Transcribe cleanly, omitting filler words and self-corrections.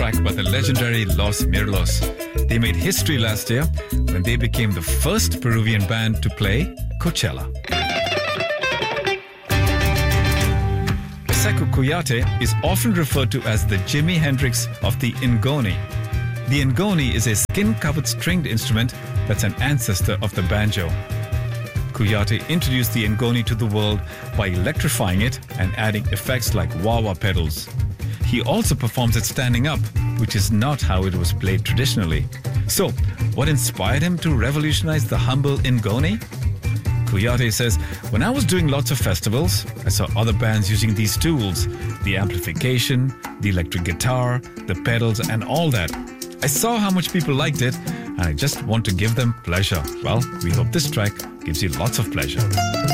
track by the legendary Los Mirlos. They made history last year when they became the first Peruvian band to play Coachella. Sekou Kouyaté is often referred to as the Jimi Hendrix of the Ngoni. The Ngoni is a skin-covered stringed instrument that's an ancestor of the banjo. Kouyaté introduced the Ngoni to the world by electrifying it and adding effects like wah-wah pedals. He also performs it standing up, which is not how it was played traditionally. So, what inspired him to revolutionize the humble Ngoni? Kouyaté says, when I was doing lots of festivals, I saw other bands using these tools, the amplification, the electric guitar, the pedals and all that. I saw how much people liked it and I just want to give them pleasure. Well, we hope this track gives you lots of pleasure.